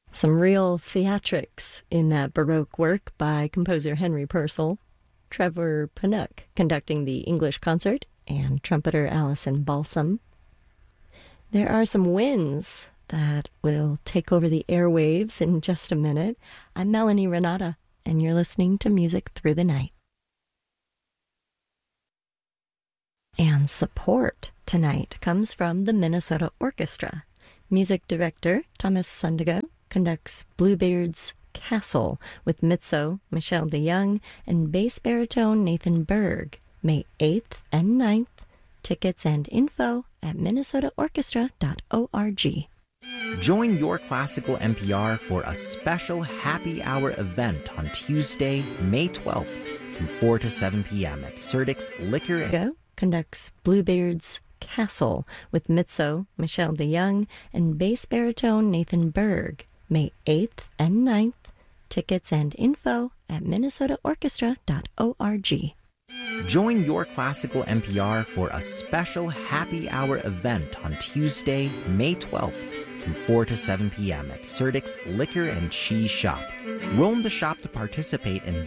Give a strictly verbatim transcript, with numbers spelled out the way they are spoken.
Some real theatrics in that Baroque work by composer Henry Purcell, Trevor Panook conducting the English concert, and trumpeter Alison Balsam. There are some winds that will take over the airwaves in just a minute. I'm Melanie Renata, and you're listening to Music Through the Night. And support tonight comes from the Minnesota Orchestra. Music director Thomas Sundigo conducts Bluebeard's Castle with mezzo Michelle DeYoung and bass baritone Nathan Berg, May eighth and ninth. Tickets and info at minnesota orchestra dot org. Join Your Classical N P R for a special happy hour event on Tuesday, May twelfth from four to seven p.m. at Serdix Liquor and... Go conducts Bluebeard's Castle with mezzo Michelle DeYoung and bass baritone Nathan Berg, May eighth and ninth. Tickets and info at minnesota orchestra dot org. Join Your Classical N P R for a special happy hour event on Tuesday, May twelfth from four to seven p.m. at Serdix Liquor and Cheese Shop. Roam the shop to participate in